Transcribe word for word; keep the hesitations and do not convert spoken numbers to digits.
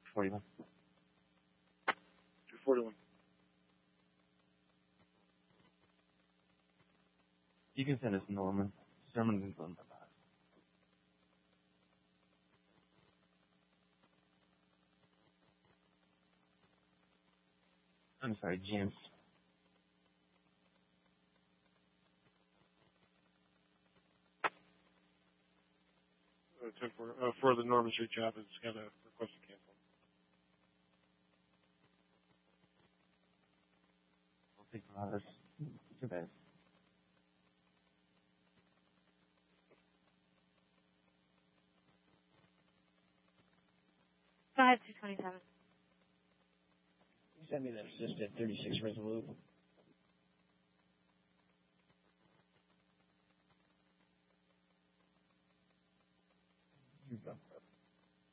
forty-one. two forty-one. You can send us Norman. Sherman is on the box. I'm sorry, James. Uh, ten for, uh, for the Norman Street job, it's got a request to cancel. I'll take a lot of this. Too bad. five two twenty-seven. You send me that assist at thirty-six Resolute. Here you go.